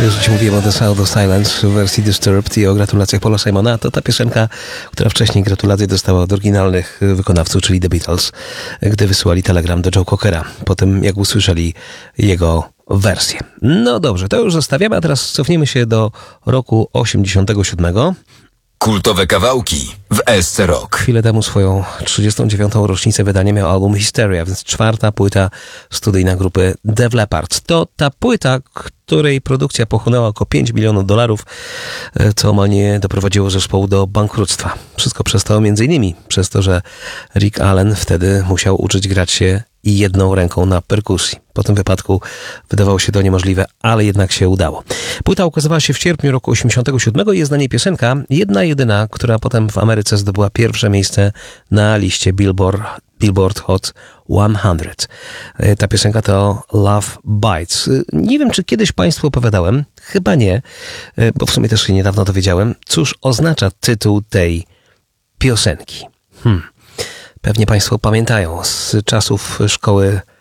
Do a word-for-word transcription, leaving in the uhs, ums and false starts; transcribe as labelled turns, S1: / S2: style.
S1: Już ci mówiłem o The Sound of Silence w wersji Disturbed i o gratulacjach Paula Simona. To ta piosenka, która wcześniej gratulacje dostała od oryginalnych wykonawców, czyli The Beatles, gdy wysyłali telegram do Joe Cockera, po tym jak usłyszeli jego wersję. No dobrze, to już zostawiamy, a teraz cofniemy się do roku osiemdziesiątego siódmego.
S2: Kultowe kawałki w S C Rock.
S1: Chwilę temu swoją trzydziestą dziewiątą rocznicę wydania miał album Hysteria, więc czwarta płyta studyjna grupy Def Leppard. To ta płyta, której produkcja pochłonęła około pięć milionów dolarów, co omalnie doprowadziło zespołu do bankructwa. Wszystko przestało między innymi przez to, że Rick Allen wtedy musiał uczyć grać się jedną ręką na perkusji. Po tym wypadku wydawało się to niemożliwe, ale jednak się udało. Płyta ukazywała się w sierpniu roku osiemdziesiątego siódmego i jest na niej piosenka, jedna jedyna, która potem w Ameryce zdobyła pierwsze miejsce na liście Billboard, Billboard Hot sto. Ta piosenka to Love Bites. Nie wiem, czy kiedyś Państwu opowiadałem, chyba nie, bo w sumie też się niedawno dowiedziałem, cóż oznacza tytuł tej piosenki. Hmm. Pewnie Państwo pamiętają z czasów szkoły